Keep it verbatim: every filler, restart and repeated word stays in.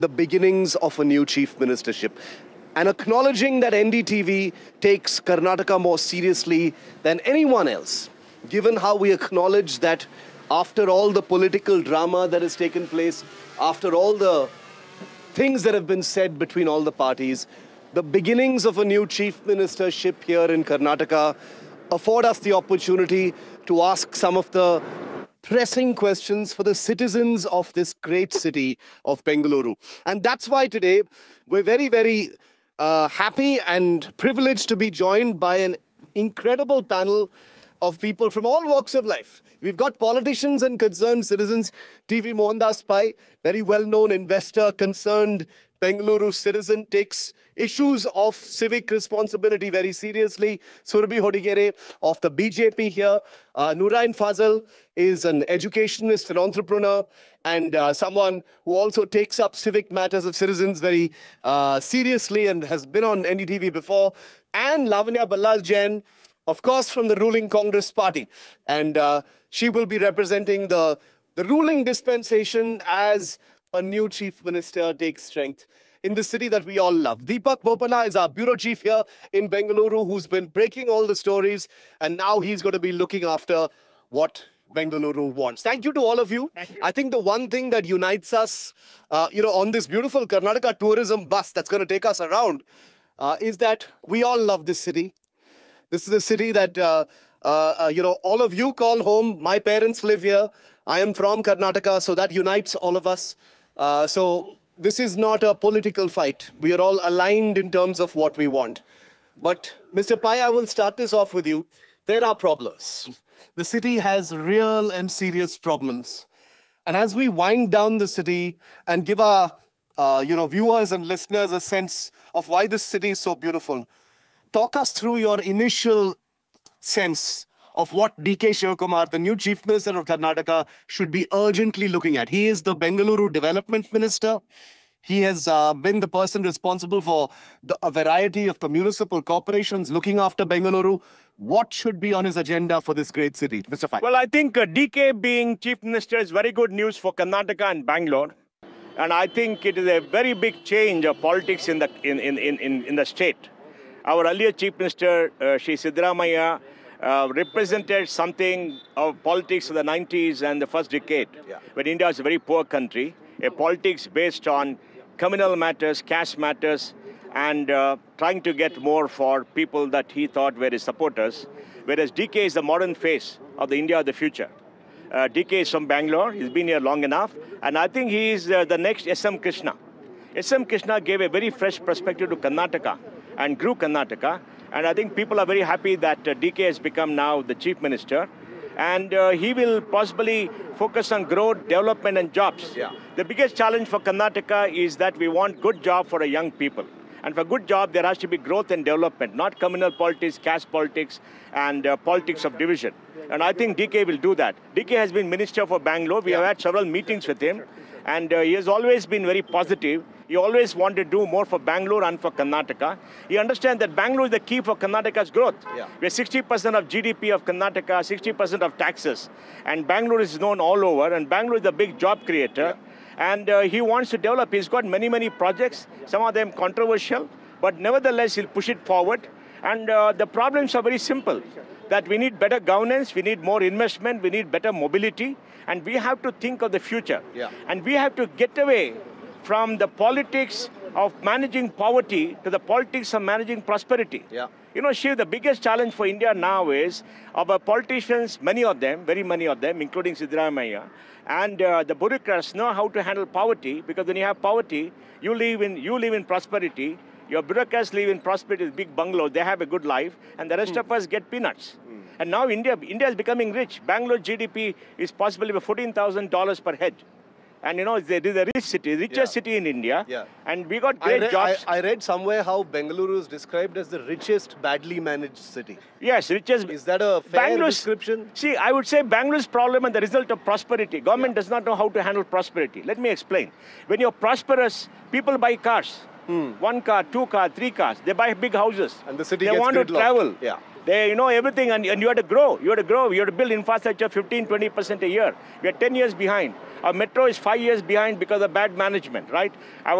the beginnings of a new chief ministership and acknowledging that N D T V takes Karnataka more seriously than anyone else, given how we acknowledge that after all the political drama that has taken place, after all the things that have been said between all the parties, the beginnings of a new chief ministership here in Karnataka afford us the opportunity to ask some of the pressing questions for the citizens of this great city of Bengaluru. And that's why today we're very, very uh, happy and privileged to be joined by an incredible panel of people from all walks of life. We've got politicians and concerned citizens. T V Mohandas Pai, very well-known investor, concerned Bengaluru citizen, takes issues of civic responsibility very seriously. Surabhi Hodigere of the B J P here. Uh, Noorine Fazal is an educationist, an entrepreneur, and uh, someone who also takes up civic matters of citizens very uh, seriously and has been on N D T V before. And Lavanya Ballal Jain, of course, from the ruling Congress party. And uh, she will be representing the, the ruling dispensation as a new chief minister takes strength in the city that we all love. Deepak Bopana is our bureau chief here in Bengaluru, who's been breaking all the stories, and now he's going to be looking after what Bengaluru wants. Thank you to all of you. you. I think the one thing that unites us, uh, you know, on this beautiful Karnataka tourism bus that's going to take us around uh, is that we all love this city. This is a city that, uh, uh, uh, you know, all of you call home. My parents live here. I am from Karnataka, so that unites all of us. Uh, so this is not a political fight. We are all aligned in terms of what we want. But Mister Pai, I will start this off with you. There are problems. The city has real and serious problems. And as we wind down the city and give our, uh, you know, viewers and listeners a sense of why this city is so beautiful, talk us through your initial sense of what D K Shivakumar, the new Chief Minister of Karnataka, should be urgently looking at. He is the Bengaluru Development Minister. He has uh, been the person responsible for the, a variety of the municipal corporations looking after Bengaluru. What should be on his agenda for this great city? Mister Pai. Well, I think uh, D K being Chief Minister is very good news for Karnataka and Bangalore. And I think it is a very big change of politics in the, in, in, in, in the state. Our earlier Chief Minister, uh, Shri Siddaramaiah, uh, represented something of politics of the nineties and the first decade, yeah. when India was a very poor country, a politics based on communal matters, caste matters, and uh, trying to get more for people that he thought were his supporters, whereas D K is the modern face of the India of the future. Uh, D K is from Bangalore, he's been here long enough, and I think he is uh, the next S M Krishna. S M Krishna gave a very fresh perspective to Karnataka and grew Karnataka. And I think people are very happy that uh, D K has become now the Chief Minister. And uh, he will possibly focus on growth, development, and jobs. Yeah. The biggest challenge for Karnataka is that we want good job for a young people. And for good job, there has to be growth and development, not communal politics, caste politics, and uh, politics of division. And I think D K will do that. D K has been Minister for Bangalore. We yeah. have had several meetings with him. And uh, he has always been very positive. He always wanted to do more for Bangalore and for Karnataka. He understands that Bangalore is the key for Karnataka's growth. Yeah. We're sixty percent of G D P of Karnataka, sixty percent of taxes. And Bangalore is known all over. And Bangalore is a big job creator. Yeah. And uh, he wants to develop. He's got many, many projects, some of them controversial. But nevertheless, he'll push it forward. And uh, the problems are very simple. That we need better governance, we need more investment, we need better mobility, and we have to think of the future. Yeah. And we have to get away from the politics of managing poverty to the politics of managing prosperity. Yeah. You know, Shiv, the biggest challenge for India now is our politicians, many of them, very many of them, including Siddaramaiah, and uh, the bureaucrats know how to handle poverty, because when you have poverty, you live in, you live in prosperity. Your bureaucrats live in prosperity, big bungalows, they have a good life, and the rest mm. of us get peanuts. Mm. And now India, India is becoming rich. Bangalore G D P is possibly fourteen thousand dollars per head. And you know, it is a rich city, richest yeah. city in India. Yeah. And we got great I read, jobs. I, I read somewhere how Bengaluru is described as the richest, badly managed city. Yes, richest. Is that a fair description? See, I would say Bangalore's problem and the result of prosperity. Government yeah. does not know how to handle prosperity. Let me explain. When you're prosperous, people buy cars. Hmm. One car, two cars, three cars. They buy big houses. And the city They gets want to gridlocked. travel. Yeah. They know everything, and, and you have to grow. You have to grow. You have to build infrastructure fifteen, twenty percent a year. We are ten years behind. Our metro is five years behind because of bad management, right? Our